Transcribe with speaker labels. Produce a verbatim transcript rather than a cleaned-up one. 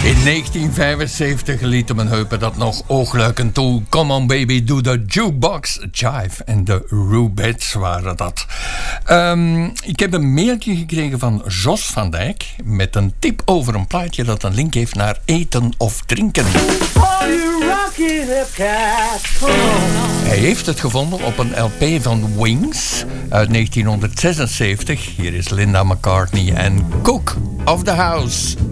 Speaker 1: In negentien vijfenzeventig liet hem een heupen dat nog oogluikend toe. Come on baby, do the jukebox. Jive en de Rubettes waren dat. Um, ik heb een mailtje gekregen van Jos van Dijk met een tip over een plaatje dat een link heeft naar eten of drinken. Hij heeft het gevonden op een L P van Wings uit negentien zesenzeventig. Hier is Linda McCartney en Cook of the House.